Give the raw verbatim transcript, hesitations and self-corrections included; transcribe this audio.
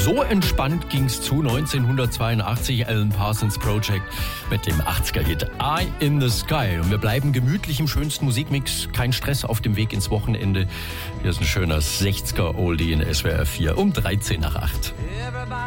So entspannt ging's zu neunzehnhundertzweiundachtzig, Alan Parsons Project mit dem achtziger-Hit Eye in the Sky. Und wir bleiben gemütlich im schönsten Musikmix. Kein Stress auf dem Weg ins Wochenende. Hier ist ein schöner sechziger-Oldie in S W R vier um dreizehn nach acht.